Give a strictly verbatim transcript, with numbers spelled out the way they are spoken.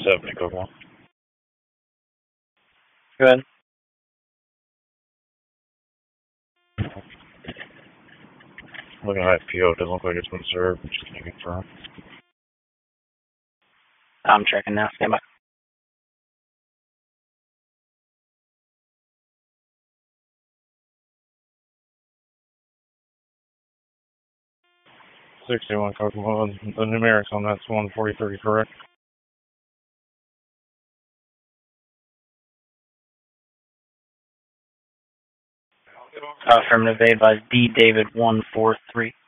seventy, Kokomo. Go ahead. Looking at I P O, it doesn't look like it's been served. I'm just going to confirm. I'm checking now. Stand by. sixty-one, Kokomo. The numerics on that's one forty-three, correct? Affirmative, advise D David one four three.